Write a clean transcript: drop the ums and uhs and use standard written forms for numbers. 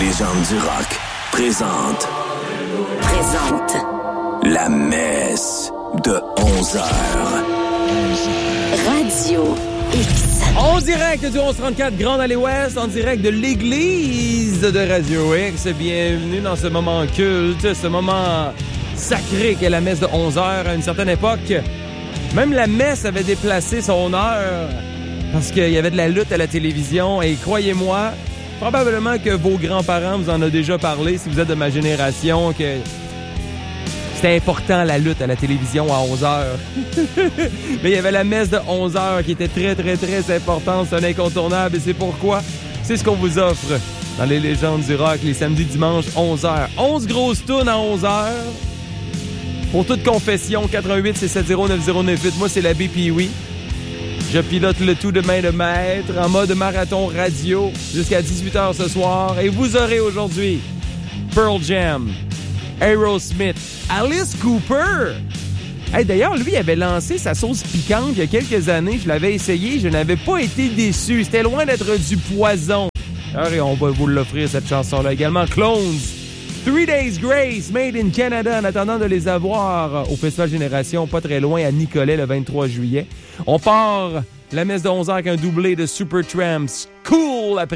légendes du rock présente la messe de 11h. Radio X. En direct du 1134 Grande Allée Ouest, en direct de l'église de Radio X. Bienvenue dans ce moment culte, ce moment sacré qu'est la messe de 11h. À une certaine époque, même la messe avait déplacé son heure parce qu'il y avait de la lutte à la télévision. Et croyez-moi, probablement que vos grands-parents vous en ont déjà parlé, si vous êtes de ma génération, que c'était important la lutte à la télévision à 11h. Mais il y avait la messe de 11h qui était très, très, très importante. C'est un incontournable et c'est pourquoi c'est ce qu'on vous offre dans les légendes du rock les samedis, dimanches, 11h. 11 grosses tunes à 11h. Pour toute confession, 88-670-9098. Moi, c'est l'abbé Pee-Wee. Je pilote le tout de main de maître en mode marathon radio jusqu'à 18h ce soir. Et vous aurez aujourd'hui Pearl Jam, Aerosmith, Alice Cooper. Hey, d'ailleurs, lui, il avait lancé sa sauce piquante il y a quelques années. Je l'avais essayé, je n'avais pas été déçu. C'était loin d'être du poison. Alors, et on va vous l'offrir, cette chanson-là également. Clones, 3 Days Grace, Made in Canada, en attendant de les avoir au Festival Génération, pas très loin, à Nicolet, le 23 juillet. On part la messe de 11h avec un doublé de Supertramp, Cool après